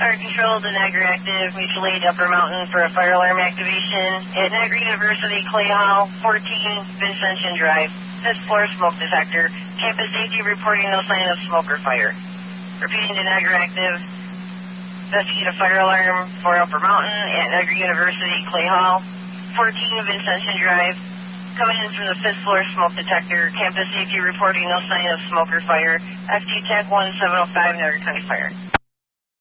Fire Control to Niagara Active, mutual aid Upper Mountain for a fire alarm activation at Niagara University, Clay Hall, 14 Vincention Drive, 5th floor smoke detector. Campus safety reporting no sign of smoke or fire. Repeating to Niagara Active, investigate a fire alarm for Upper Mountain at Niagara University, Clay Hall, 14 Vincention Drive. Coming in from the 5th floor smoke detector. Campus safety reporting no sign of smoke or fire. FD Tech 1705, Niagara County Fire.